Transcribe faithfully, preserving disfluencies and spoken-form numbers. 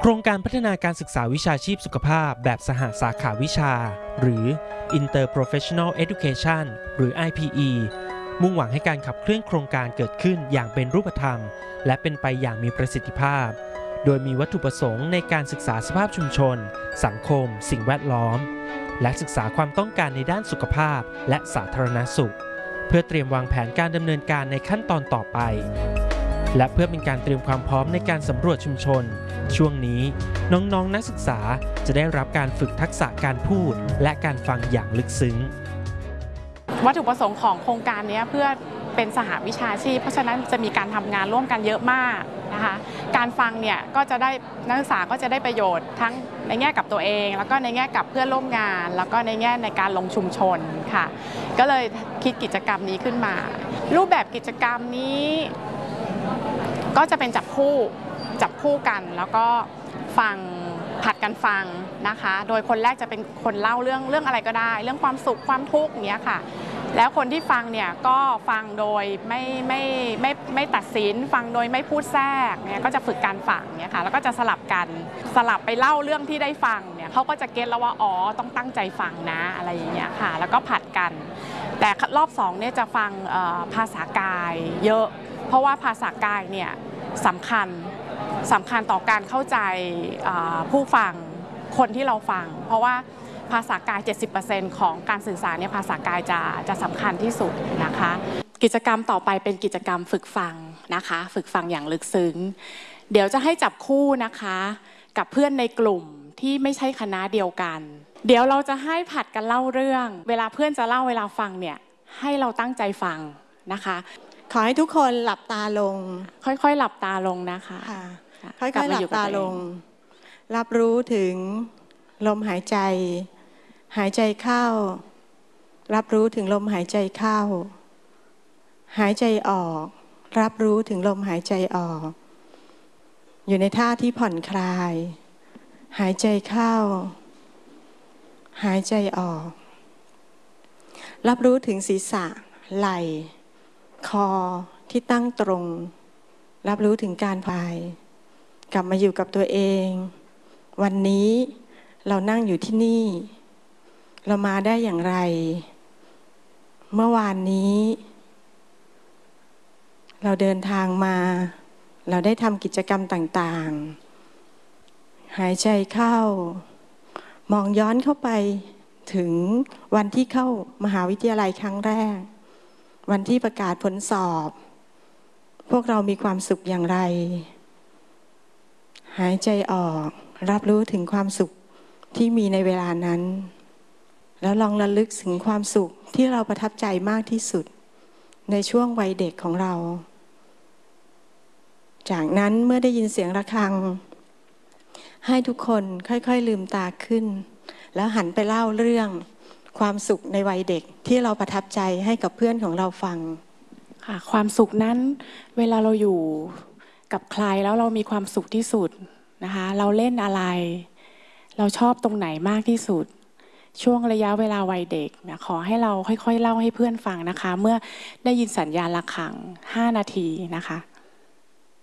โครงการพัฒนาการศึกษาวิชาชีพสุขภาพแบบสหสาขาวิชาหรือ Interprofessional Education หรือ ไอ พี อี มุ่งหวังให้การขับเคลื่อนโครงการเกิดขึ้นอย่างเป็นรูปธรรมและเป็นไปอย่างมีประสิทธิภาพโดยมีวัตถุประสงค์ในการศึกษาสภาพชุมชนสังคมสิ่งแวดล้อมและศึกษาความต้องการในด้านสุขภาพและสาธารณสุขเพื่อเตรียมวางแผนการดำเนินการในขั้นตอนต่อไปและเพื่อเป็นการเตรียมความพร้อมในการสำรวจชุมชนช่วงนี้น้องๆ น, นักศึกษาจะได้รับการฝึกทักษะการพูดและการฟังอย่างลึกซึ้งวัตถุประสงค์ของโครงการนี้เพื่อเป็นสหวิชาชีพเพราะฉะนั้นจะมีการทำงานร่วมกันเยอะมากนะคะการฟังเนี่ยก็จะได้นักศึกษาก็จะได้ประโยชน์ทั้งในแง่กับตัวเองแล้วก็ในแง่กับเพื่อนร่วมงานแล้วก็ในแง่ในการลงชุมชนค่ะก็เลยคิดกิจกรรมนี้ขึ้นมารูปแบบกิจกรรมนี้ก็จะเป็นจับคู่จับคู่กันแล้วก็ฟังผัดกันฟังนะคะโดยคนแรกจะเป็นคนเล่าเรื่องเรื่องอะไรก็ได้เรื่องความสุขความทุกข์อย่างเงี้ยค่ะแล้วคนที่ฟังเนี่ยก็ฟังโดยไม่ไม่ไม่ไม่ตัดสินฟังโดยไม่พูดแทรกเนี่ยก็จะฝึกการฟังเนี่ยค่ะแล้วก็จะสลับกันสลับไปเล่าเรื่องที่ได้ฟังเนี่ยเขาก็จะเก็ตแล้วว่าอ๋อต้องตั้งใจฟังนะอะไรอย่างเงี้ยค่ะแล้วก็ผัดกันแต่รอบสองเนี่ยจะฟังภาษากายเยอะเพราะว่าภาษากายเนี่ยสำคัญสำคัญต่อการเข้าใจผู้ฟังคนที่เราฟังเพราะว่าภาษากาย เจ็ดสิบเปอร์เซ็นต์ ของการสื่อสารเนี่ยภาษากายจะจะสำคัญที่สุดนะคะกิจกรรมต่อไปเป็นกิจกรรมฝึกฟังนะคะฝึกฟังอย่างลึกซึ้งเดี๋ยวจะให้จับคู่นะคะกับเพื่อนในกลุ่มที่ไม่ใช่คณะเดียวกันเดี๋ยวเราจะให้ผัดกันเล่าเรื่องเวลาเพื่อนจะเล่าเวลาฟังเนี่ยให้เราตั้งใจฟังนะคะขอให้ทุกคนหลับตาลงค่อยๆหลับตาลงนะคะค่อยๆหลับตาลงรับรู้ถึงลมหายใจหายใจเข้ารับรู้ถึงลมหายใจเข้าหายใจออกรับรู้ถึงลมหายใจออกอยู่ในท่าที่ผ่อนคลายหายใจเข้าหายใจออกรับรู้ถึงศีรษะไหล่คอที่ตั้งตรงรับรู้ถึงการพายกลับมาอยู่กับตัวเองวันนี้เรานั่งอยู่ที่นี่เรามาได้อย่างไรเมื่อวานนี้เราเดินทางมาเราได้ทำกิจกรรมต่างๆหายใจเข้ามองย้อนเข้าไปถึงวันที่เข้ามหาวิทยาลัยครั้งแรกวันที่ประกาศผลสอบพวกเรามีความสุขอย่างไรหายใจออกรับรู้ถึงความสุขที่มีในเวลานั้นแล้วลองระลึกถึงความสุขที่เราประทับใจมากที่สุดในช่วงวัยเด็กของเราจากนั้นเมื่อได้ยินเสียงระฆังให้ทุกคนค่อยๆลืมตาขึ้นแล้วหันไปเล่าเรื่องความสุขในวัยเด็กที่เราประทับใจให้กับเพื่อนของเราฟังค่ะความสุขนั้นเวลาเราอยู่กับใครแล้วเรามีความสุขที่สุดนะคะเราเล่นอะไรเราชอบตรงไหนมากที่สุดช่วงระยะเวลาวัยเด็กนะขอให้เราค่อยๆเล่าให้เพื่อนฟังนะคะเมื่อได้ยินสัญญาณระฆังห้านาทีนะคะ